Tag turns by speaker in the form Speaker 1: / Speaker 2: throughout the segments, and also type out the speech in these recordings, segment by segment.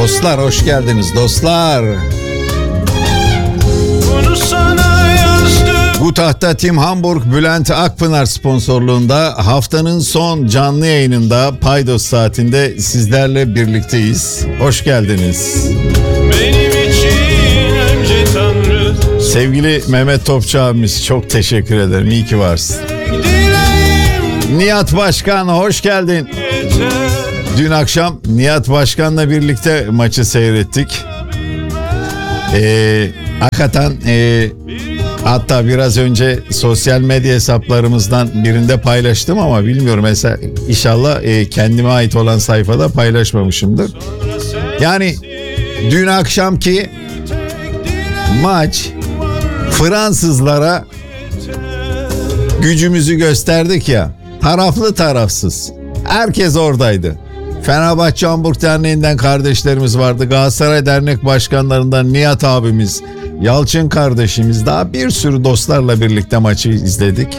Speaker 1: Dostlar hoş geldiniz dostlar. Gutach'ta Tim Hamburg Bülent Akpınar sponsorluğunda haftanın son canlı yayınında Paydos saatinde sizlerle birlikteyiz. Hoş geldiniz. Sevgili Mehmet Topçu abimiz, çok teşekkür ederim. İyi ki varsın. Nihat Başkan hoş geldin. Dün akşam Nihat Başkan'la birlikte maçı seyrettik. Hakikaten hatta biraz önce sosyal medya hesaplarımızdan birinde paylaştım ama bilmiyorum, mesela inşallah kendime ait olan sayfada paylaşmamışımdır. Yani dün akşamki maç, Fransızlara gücümüzü gösterdik ya, taraflı tarafsız herkes oradaydı. Fenerbahçe Hamburg Derneği'nden kardeşlerimiz vardı. Galatasaray Dernek Başkanlarından Nihat abimiz, Yalçın kardeşimiz, daha bir sürü dostlarla birlikte maçı izledik.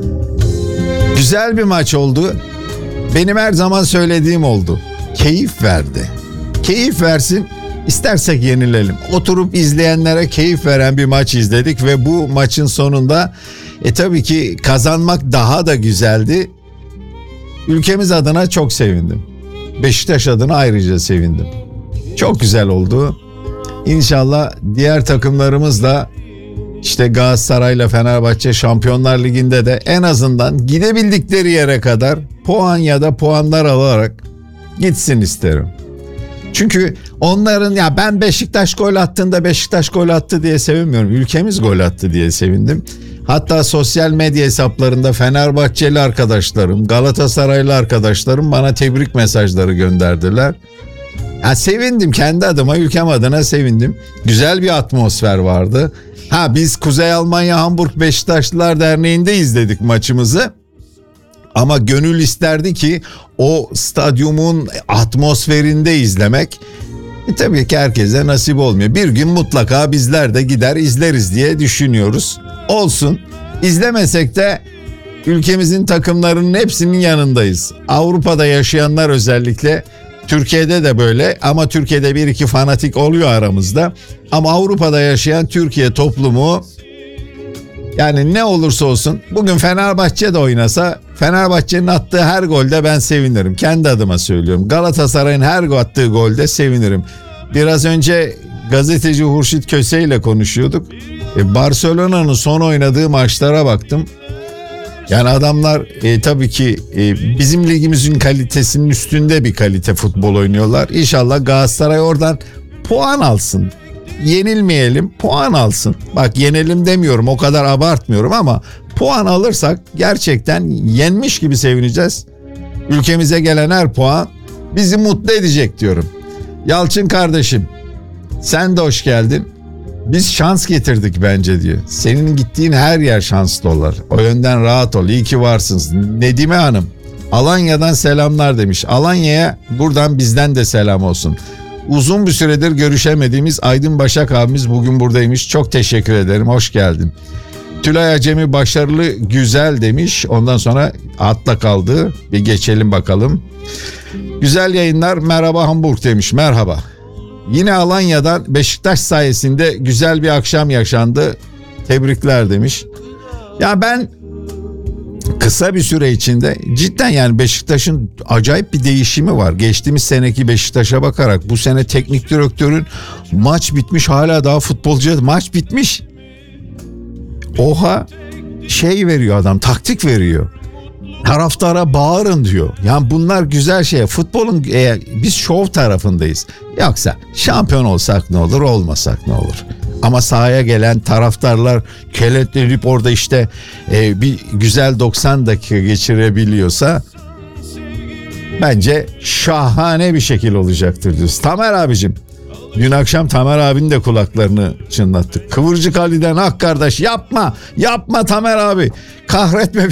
Speaker 1: Güzel bir maç oldu. Benim her zaman söylediğim oldu. Keyif verdi. Keyif versin, istersek yenilelim. Oturup izleyenlere keyif veren bir maç izledik ve bu maçın sonunda tabii ki kazanmak daha da güzeldi. Ülkemiz adına çok sevindim. Beşiktaş adına ayrıca sevindim. Çok güzel oldu. İnşallah diğer takımlarımız da işte Galatasaray'la Fenerbahçe Şampiyonlar Ligi'nde de en azından gidebildikleri yere kadar puan ya da puanlar alarak gitsin isterim. Çünkü onların, ya ben Beşiktaş gol attığında Beşiktaş gol attı diye sevinmiyorum. Ülkemiz gol attı diye sevindim. Hatta sosyal medya hesaplarında Fenerbahçeli arkadaşlarım, Galatasaraylı arkadaşlarım bana tebrik mesajları gönderdiler. Ya sevindim, kendi adıma, ülkem adına sevindim. Güzel bir atmosfer vardı. Biz Kuzey Almanya Hamburg Beşiktaşlılar Derneği'nde izledik maçımızı. Ama gönül isterdi ki o stadyumun atmosferinde izlemek. Tabii ki herkese nasip olmuyor. Bir gün mutlaka bizler de gider izleriz diye düşünüyoruz. Olsun. İzlemesek de ülkemizin takımlarının hepsinin yanındayız. Avrupa'da yaşayanlar özellikle, Türkiye'de de böyle ama Türkiye'de bir iki fanatik oluyor aramızda. Ama Avrupa'da yaşayan Türkiye toplumu, yani ne olursa olsun, bugün Fenerbahçe de oynasa Fenerbahçe'nin attığı her golde ben sevinirim. Kendi adıma söylüyorum. Galatasaray'ın her attığı golde sevinirim. Biraz önce gazeteci Hurşit Köse ile konuşuyorduk. Barcelona'nın son oynadığı maçlara baktım. Yani adamlar tabii ki bizim ligimizin kalitesinin üstünde bir kalite futbol oynuyorlar. İnşallah Galatasaray oradan puan alsın. Yenilmeyelim, puan alsın. Bak, yenelim demiyorum, o kadar abartmıyorum ama puan alırsak gerçekten yenmiş gibi sevineceğiz. Ülkemize gelen her puan bizi mutlu edecek diyorum. Yalçın kardeşim, sen de hoş geldin. Biz şans getirdik bence diyor. Senin gittiğin her yer şanslı olur. O yönden rahat ol. İyi ki varsınız. Nedime Hanım, Alanya'dan selamlar demiş. Alanya'ya buradan bizden de selam olsun. Uzun bir süredir görüşemediğimiz Aydın Başak abimiz bugün buradaymış. Çok teşekkür ederim. Hoş geldin. Tülay Acemi başarılı güzel demiş. Ondan sonra atla kaldı. Bir geçelim bakalım. Güzel yayınlar. Merhaba Hamburg demiş. Merhaba. Yine Alanya'dan Beşiktaş sayesinde güzel bir akşam yaşandı. Tebrikler demiş. Ya ben kısa bir süre içinde cidden, yani Beşiktaş'ın acayip bir değişimi var. Geçtiğimiz seneki Beşiktaş'a bakarak bu sene teknik direktörün maç bitmiş hala daha futbolcuya maç bitmiş. Oha veriyor adam, taktik veriyor. Taraftara bağırın diyor. Yani bunlar güzel şey. Futbolun biz şov tarafındayız. Yoksa şampiyon olsak ne olur, olmasak ne olur? Ama sahaya gelen taraftarlar keletlenip orada işte bir güzel 90 dakika geçirebiliyorsa bence şahane bir şekil olacaktır diyoruz. Tamer abicim, dün akşam Tamer abinin de kulaklarını çınlattık. Kıvırcık Ali'den kardeş yapma Tamer abi, kahretme.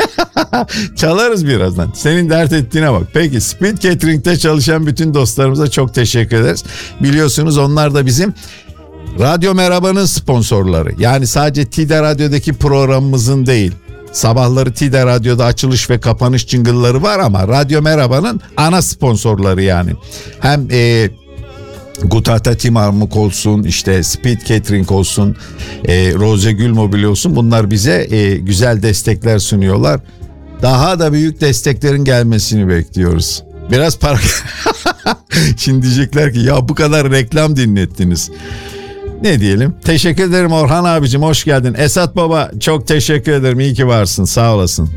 Speaker 1: Çalarız birazdan. Senin dert ettiğine bak. Peki, Speed Catering'de çalışan bütün dostlarımıza çok teşekkür ederiz. Biliyorsunuz onlar da bizim Radyo Merhaba'nın sponsorları. Yani sadece TİDE Radyo'daki programımızın değil. Sabahları TİDE Radyo'da açılış ve kapanış jingle'ları var ama Radyo Merhaba'nın ana sponsorları yani. Hem Gutata Timarmuk olsun, işte Speed Catering olsun, Roze Gül Mobilya olsun, bunlar bize güzel destekler sunuyorlar. Daha da büyük desteklerin gelmesini bekliyoruz. Biraz para... Şimdi diyecekler ki ya bu kadar reklam dinlettiniz. Ne diyelim? Teşekkür ederim Orhan abicim, hoş geldin. Esat baba çok teşekkür ederim, iyi ki varsın, sağ olasın.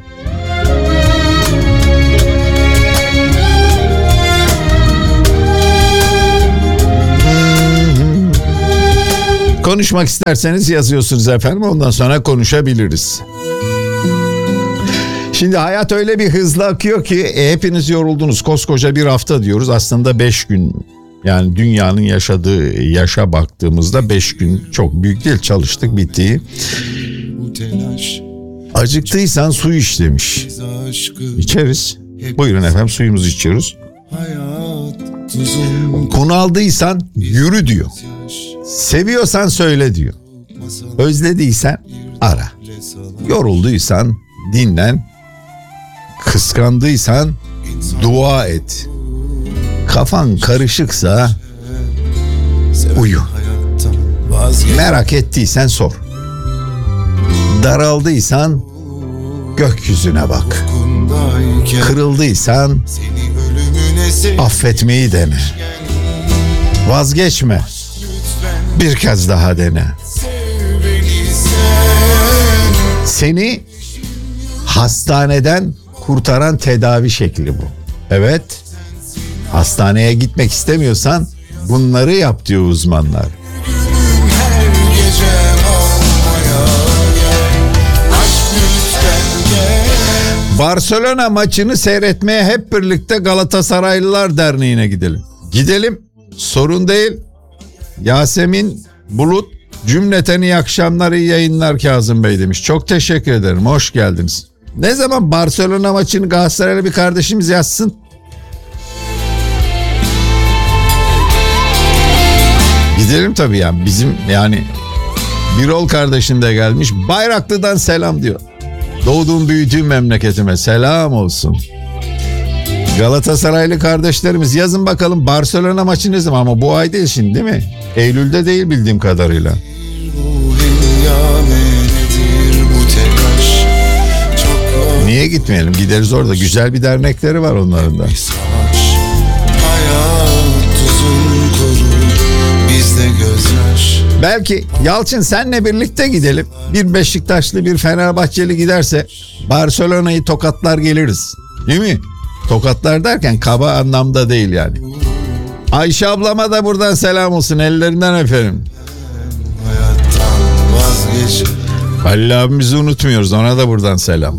Speaker 1: Konuşmak isterseniz yazıyorsunuz efendim, ondan sonra konuşabiliriz. Şimdi hayat öyle bir hızlı akıyor ki hepiniz yoruldunuz. Koskoca bir hafta diyoruz, aslında 5 gün. Yani dünyanın yaşadığı yaşa baktığımızda 5 gün çok büyük değil, çalıştık bitti. Acıktıysan su iç demiş. İçeriz. Buyurun efendim, suyumuzu içiyoruz. Bunaldıysan yürü diyor. Seviyorsan söyle diyor. Özlediysen ara. Yorulduysan dinlen. Kıskandıysan dua et. Kafan karışıksa uyu. Merak ettiysen sor. Daraldıysan gökyüzüne bak. Kırıldıysan affetmeyi dene. Vazgeçme. Bir kez daha dene. Seni hastaneden kurtaran tedavi şekli bu. Evet. Hastaneye gitmek istemiyorsan bunları yap diyor uzmanlar. Barcelona maçını seyretmeye hep birlikte Galatasaraylılar Derneği'ne gidelim. Gidelim. Sorun değil. Yasemin Bulut cümleten iyi akşamlar, iyi yayınlar Kazım Bey demiş. Çok teşekkür ederim. Hoş geldiniz. Ne zaman Barcelona maçını Galatasaraylı bir kardeşimiz yazsın? Gidelim tabii ya. Bizim yani Birol kardeşim de gelmiş. Bayraklı'dan selam diyor. Doğduğum büyüdüğüm memleketime selam olsun. Galatasaraylı kardeşlerimiz yazın bakalım Barcelona maçı ne zaman, ama bu ay değil şimdi değil mi? Eylül'de değil bildiğim kadarıyla. Niye gitmeyelim? Gideriz, orada güzel bir dernekleri var onların da. Belki Yalçın senle birlikte gidelim. Bir Beşiktaşlı bir Fenerbahçeli giderse Barcelona'yı tokatlar geliriz. Değil mi? Tokatlar derken kaba anlamda değil yani. Ayşe ablama da buradan selam olsun, ellerinden öperim. Halil abimizi unutmuyoruz, ona da buradan selam.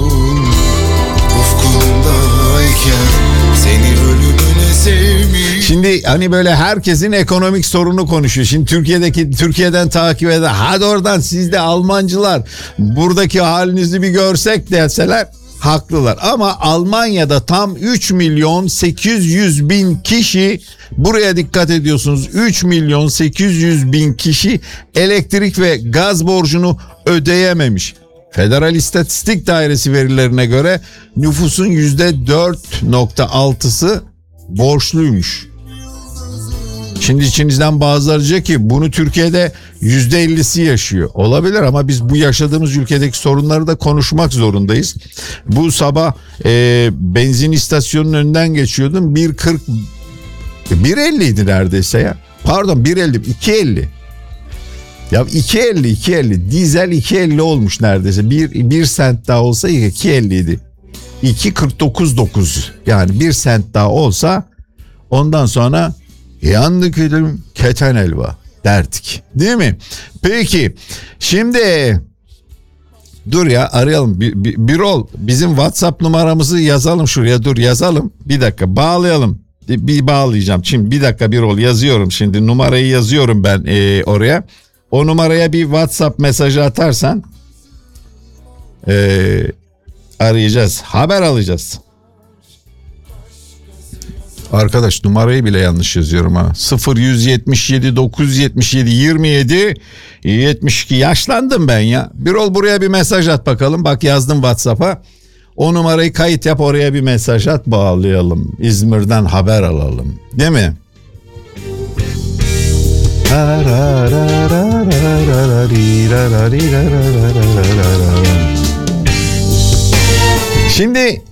Speaker 1: Şimdi hani böyle herkesin ekonomik sorunu konuşuyor. Şimdi Türkiye'den takip eden, hadi oradan siz de Almancılar buradaki halinizi bir görsek deseler haklılar. Ama Almanya'da tam 3.800.000 kişi, buraya dikkat ediyorsunuz, 3.800.000 kişi elektrik ve gaz borcunu ödeyememiş. Federal İstatistik Dairesi verilerine göre nüfusun %4.6'sı borçluymuş. Şimdi içinizden bazıları diyecek ki bunu Türkiye'de %50'si yaşıyor. Olabilir ama biz bu yaşadığımız ülkedeki sorunları da konuşmak zorundayız. Bu sabah benzin istasyonunun önünden geçiyordum. 1.50 idi neredeyse ya. Pardon 2.50. Ya 2.50 dizel 2.50 olmuş neredeyse. Bir sent daha olsa 2.50 idi. 2.49.9 yani 1 sent daha olsa ondan sonra yandık edelim keten elva derdik. Değil mi? Peki şimdi dur ya arayalım. Birol bizim WhatsApp numaramızı yazalım şuraya, dur yazalım. Bir dakika bağlayalım. Bir bağlayacağım. Şimdi bir dakika Birol yazıyorum şimdi. Numarayı yazıyorum ben oraya. O numaraya bir WhatsApp mesajı atarsan arayacağız. Haber alacağız. Arkadaş numarayı bile yanlış yazıyorum ha. 0177 977 27 72 yaşlandım ben ya. Birol buraya bir mesaj at bakalım. Bak yazdım WhatsApp'a. O numarayı kayıt yap, oraya bir mesaj at, bağlayalım. İzmir'den haber alalım. Değil mi? Şimdi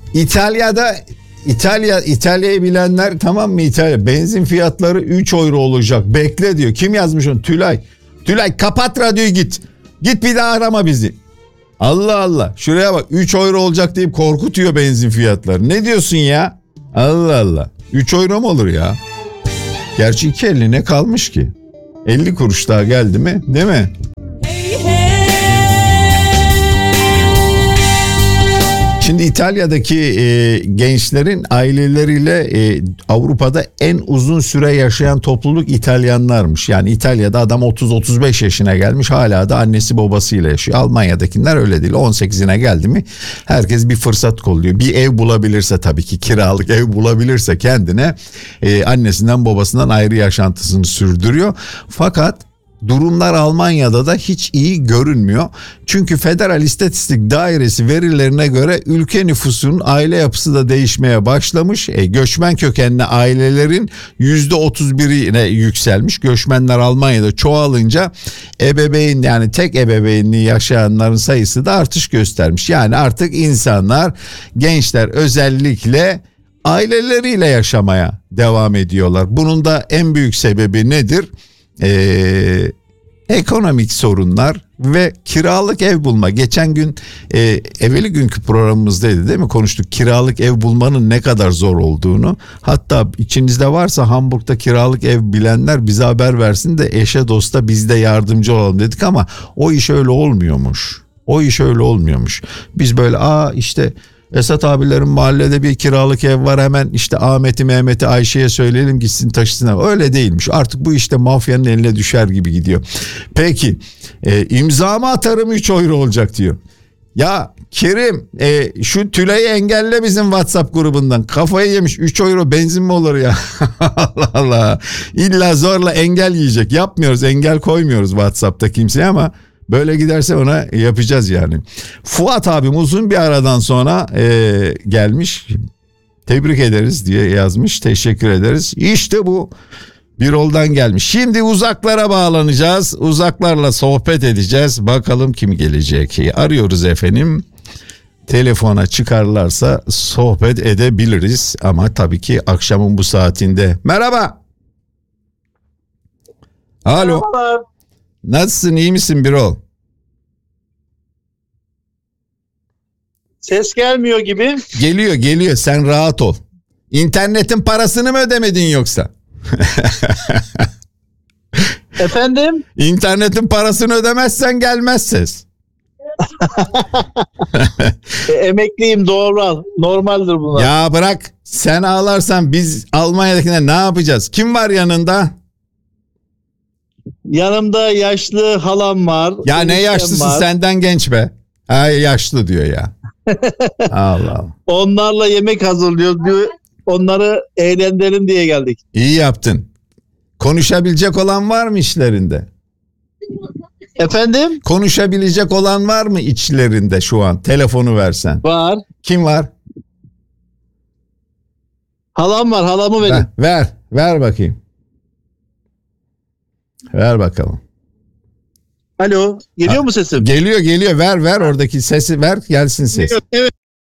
Speaker 1: İtalya'yı bilenler, tamam mı? İtalya benzin fiyatları 3 euro olacak. Bekle diyor. Kim yazmış onu? Tülay. Tülay kapat radyoyu git. Git bir daha arama bizi. Allah Allah. Şuraya bak, 3 euro olacak deyip korkutuyor benzin fiyatları. Ne diyorsun ya? Allah Allah. 3 euro mu olur ya? Gerçi 2.50 ne kalmış ki? 50 kuruş daha geldi mi? Değil mi? Şimdi İtalya'daki gençlerin aileleriyle Avrupa'da en uzun süre yaşayan topluluk İtalyanlarmış. Yani İtalya'da adam 30-35 yaşına gelmiş, hala da annesi babasıyla yaşıyor. Almanya'dakiler öyle değil. 18'ine geldi mi herkes bir fırsat kolluyor. Bir ev bulabilirse, tabii ki kiralık ev bulabilirse kendine, annesinden babasından ayrı yaşantısını sürdürüyor. Fakat durumlar Almanya'da da hiç iyi görünmüyor. Çünkü Federal İstatistik Dairesi verilerine göre ülke nüfusunun aile yapısı da değişmeye başlamış. Göçmen kökenli ailelerin %31'ine yükselmiş. Göçmenler Almanya'da çoğalınca ebeveyn, yani tek ebeveynliği yaşayanların sayısı da artış göstermiş. Yani artık insanlar, gençler özellikle aileleriyle yaşamaya devam ediyorlar. Bunun da en büyük sebebi nedir? Ekonomik sorunlar ve kiralık ev bulma. Geçen gün evveli günkü programımızdaydı değil mi? Konuştuk kiralık ev bulmanın ne kadar zor olduğunu. Hatta içinizde varsa Hamburg'da kiralık ev bilenler bize haber versin de eşe dosta biz de yardımcı olalım dedik, ama o iş öyle olmuyormuş. Biz böyle işte Esat abilerin mahallede bir kiralık ev var, hemen işte Ahmet'i Mehmet'i Ayşe'ye söyleyelim gitsin taşısın. Öyle değilmiş. Artık bu işte mafyanın eline düşer gibi gidiyor. Peki imzamı atarım 3 euro olacak diyor. Ya Kerim, şu Tülay'ı engelle bizim WhatsApp grubundan. Kafayı yemiş, 3 euro benzin mi olur ya? Allah Allah. İlla zorla engel yiyecek. Yapmıyoruz, engel koymuyoruz WhatsApp'ta kimseye, ama böyle giderse ona yapacağız yani. Fuat abim uzun bir aradan sonra gelmiş. Tebrik ederiz diye yazmış. Teşekkür ederiz. İşte bu Birol'dan gelmiş. Şimdi uzaklara bağlanacağız. Uzaklarla sohbet edeceğiz. Bakalım kim gelecek. Arıyoruz efendim. Telefona çıkarlarsa sohbet edebiliriz. Ama tabii ki akşamın bu saatinde. Merhaba. Alo.
Speaker 2: Merhaba.
Speaker 1: Nasılsın, iyi misin Birol?
Speaker 2: Ses gelmiyor gibi.
Speaker 1: Geliyor, sen rahat ol. İnternetin parasını mı ödemedin yoksa?
Speaker 2: Efendim?
Speaker 1: İnternetin parasını ödemezsen gelmez ses.
Speaker 2: Emekliyim, doğru. Normaldir bunlar.
Speaker 1: Ya bırak, sen ağlarsan biz Almanya'dakiler ne yapacağız? Kim var yanında?
Speaker 2: Yanımda yaşlı halam var.
Speaker 1: Ya ne yaşlısın
Speaker 2: var.
Speaker 1: Senden genç be. Ay yaşlı diyor ya. Allah Allah.
Speaker 2: Onlarla yemek hazırlıyoruz. Onları eğlendirelim diye geldik.
Speaker 1: İyi yaptın. Konuşabilecek olan var mı içlerinde?
Speaker 2: Efendim?
Speaker 1: Konuşabilecek olan var mı içlerinde şu an? Telefonu versen.
Speaker 2: Var.
Speaker 1: Kim var?
Speaker 2: Halam var. Halamı verin.
Speaker 1: Ver bakayım. Ver bakalım.
Speaker 2: Alo. Geliyor mu sesim?
Speaker 1: Geliyor. Ver oradaki sesi, ver gelsin ses.
Speaker 2: Evet.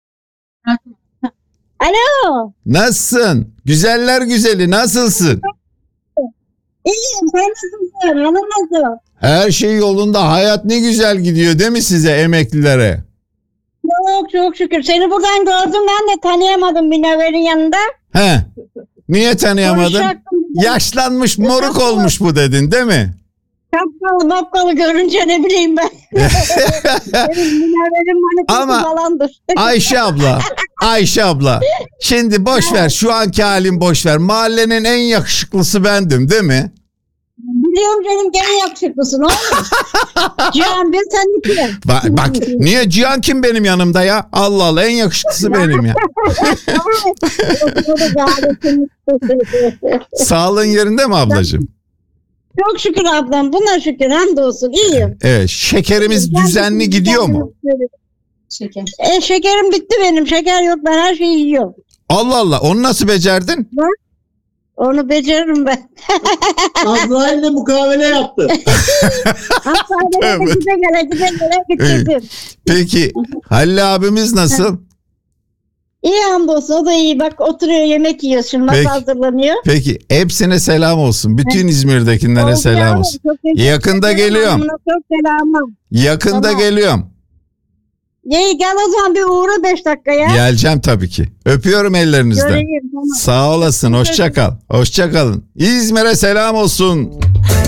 Speaker 3: Alo.
Speaker 1: Nasılsın? Güzeller güzeli, nasılsın?
Speaker 3: İyiyim. Sen nasılsın? Hanım nasıl?
Speaker 1: Her şey yolunda, hayat ne güzel gidiyor değil mi size emeklilere?
Speaker 3: Çok şükür. Seni buradan gördüm, ben de tanıyamadım Münevver'in yanında.
Speaker 1: He. Niye tanıyamadın?
Speaker 3: Konuşacaktım.
Speaker 1: Yaşlanmış, moruk olmuş bu dedin değil mi?
Speaker 3: Kapkalı görünce ne bileyim ben. Benim Münevver'in
Speaker 1: Ama-
Speaker 3: manipülatı falandır.
Speaker 1: Ayşe abla. Şimdi boş ver, şu anki halin boş ver. Mahallenin en yakışıklısı bendim değil mi?
Speaker 3: Biliyorum canım, gene yakışıklısın oğlum. Cihan, ben seninki.
Speaker 1: Bak niye, Cihan kim benim yanımda ya? Allah Allah, en yakışıklısı benim ya. Sağlığın yerinde mi ablacığım?
Speaker 3: Çok şükür ablam, buna şükür, hamdolsun, iyiyim.
Speaker 1: Evet, şekerimiz düzenli gidiyor mu?
Speaker 3: Şekerim bitti benim, şeker yok, ben her şeyi yiyorum.
Speaker 1: Allah Allah, onu nasıl becerdin?
Speaker 3: Onu beceririm ben.
Speaker 2: Azrail'le mukavele yaptı.
Speaker 3: Hastaneye
Speaker 1: Evet.
Speaker 3: gide gele bitirdim.
Speaker 1: Peki Halil abimiz nasıl?
Speaker 3: İyi hamdolsun, o da iyi. Bak oturuyor, yemek yiyor şimdi,
Speaker 1: Peki.
Speaker 3: nasıl hazırlanıyor.
Speaker 1: Peki hepsine selam olsun. Bütün İzmir'dekilere
Speaker 3: Oldu
Speaker 1: selam
Speaker 3: yavrum,
Speaker 1: olsun.
Speaker 3: çok teşekkür
Speaker 1: Yakında
Speaker 3: ederim.
Speaker 1: geliyorum.
Speaker 3: Hanımına çok selamım.
Speaker 1: Yakında
Speaker 3: Tamam.
Speaker 1: geliyorum.
Speaker 3: Gel o zaman, bir uğra 5 dakikaya.
Speaker 1: Geleceğim tabii ki. Öpüyorum ellerinizden.
Speaker 3: Göreyim, tamam.
Speaker 1: Sağ olasın. Hoşça kal. Hoşça kalın. İzmir'e selam olsun.